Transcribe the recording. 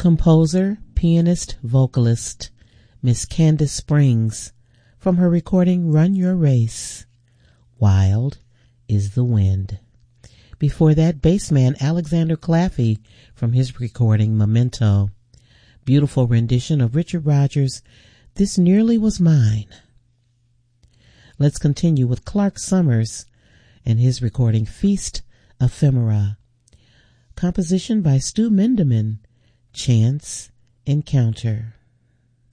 Composer, pianist, vocalist, Miss Candace Springs, from her recording Run Your Race, Wild is the Wind. Before that, bassman Alexander Claffey from his recording Memento. Beautiful rendition of Richard Rodgers' This Nearly Was Mine. Let's continue with Clark Summers and his recording Feast Ephemera. Composition by Stu Mindeman, Chance Encounter.